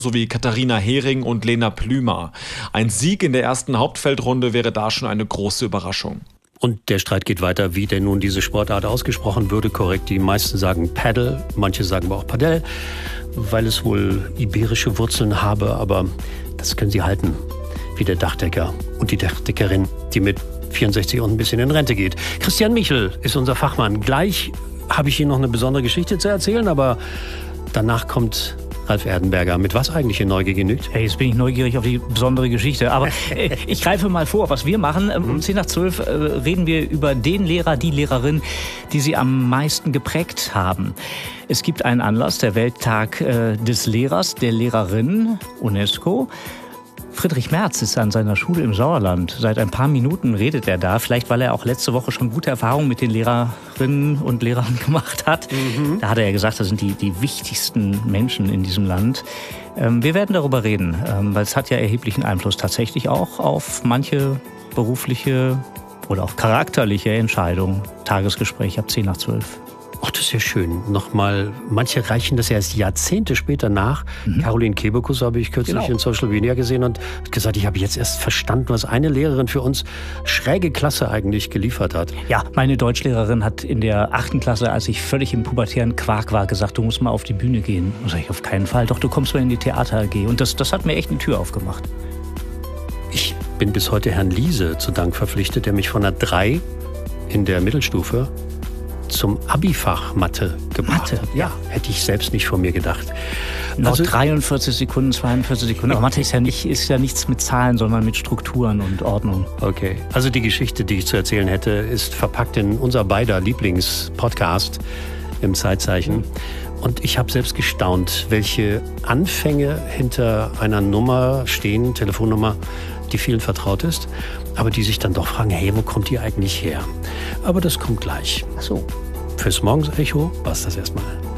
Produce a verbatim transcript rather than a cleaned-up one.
sowie Katharina Hering und Lena Plümer. Ein Sieg in der ersten Hauptfeldrunde wäre da schon eine große Überraschung. Und der Streit geht weiter, wie denn nun diese Sportart ausgesprochen würde. Korrekt, die meisten sagen Paddle, manche sagen aber auch Padel, weil es wohl iberische Wurzeln habe, aber das können sie halten, wie der Dachdecker und die Dachdeckerin, die mit vierundsechzig und ein bisschen in Rente geht. Christian Michel ist unser Fachmann. Gleich habe ich Ihnen noch eine besondere Geschichte zu erzählen, aber danach kommt Ralf Erdenberger. Mit was eigentlich in Neugier genügt? Hey, jetzt bin ich neugierig auf die besondere Geschichte. Aber äh, ich greife mal vor, was wir machen. Um zehn nach zwölf äh, reden wir über den Lehrer, die Lehrerin, die Sie am meisten geprägt haben. Es gibt einen Anlass, der Welttag äh, des Lehrers, der Lehrerin, UNESCO. Friedrich Merz ist an seiner Schule im Sauerland. Seit ein paar Minuten redet er da. Vielleicht, weil er auch letzte Woche schon gute Erfahrungen mit den Lehrerinnen und Lehrern gemacht hat. Mhm. Da hat er ja gesagt, das sind die, die wichtigsten Menschen in diesem Land. Ähm, wir werden darüber reden, ähm, weil es hat ja erheblichen Einfluss tatsächlich auch auf manche berufliche oder auch charakterliche Entscheidungen. Tagesgespräch ab zehn nach zwölf. Ach, das ist ja schön. Nochmal, manche reichen das ja erst Jahrzehnte später nach. Mhm. Caroline Kebekus habe ich kürzlich genau. in Social Media gesehen und hat gesagt, ich habe jetzt erst verstanden, was eine Lehrerin für uns schräge Klasse eigentlich geliefert hat. Ja, meine Deutschlehrerin hat in der achten Klasse, als ich völlig im pubertären Quark war, gesagt, du musst mal auf die Bühne gehen. Da sage ich, auf keinen Fall. Doch, du kommst mal in die Theater A G. Und das, das hat mir echt eine Tür aufgemacht. Ich bin bis heute Herrn Liese zu Dank verpflichtet, der mich von einer drei in der Mittelstufe zum Abifach Mathe gebracht Mathe, hat. Ja, hätte ich selbst nicht von mir gedacht. Noch also, dreiundvierzig Sekunden, zweiundvierzig Sekunden. Aber Mathe ist ja, nicht, ist ja nichts mit Zahlen, sondern mit Strukturen und Ordnung. Okay. Also die Geschichte, die ich zu erzählen hätte, ist verpackt in unser beider Lieblingspodcast im Zeitzeichen. Und ich habe selbst gestaunt, welche Anfänge hinter einer Nummer stehen, Telefonnummer, die vielen vertraut ist, aber die sich dann doch fragen, hey, wo kommt die eigentlich her? Aber das kommt gleich. Ach so. Fürs Morgensecho war es das erstmal.